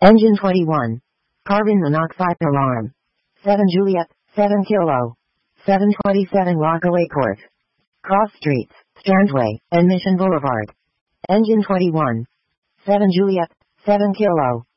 Engine 21. Carbon monoxide alarm. 7 Juliet, 7 Kilo. 727 Rockaway Court. Cross Streets, Strandway, and Mission Boulevard. Engine 21. 7 Juliet, 7 Kilo.